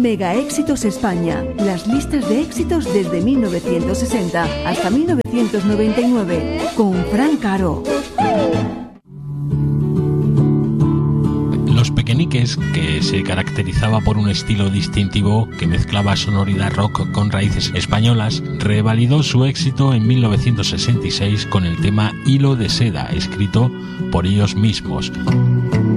Mega Éxitos España. Las listas de éxitos desde 1960 hasta 1999 con Fran Caro. Los Pequeñiques, que se caracterizaba por un estilo distintivo que mezclaba sonoridad rock con raíces españolas, revalidó su éxito en 1966 con el tema Hilo de Seda, escrito por ellos mismos.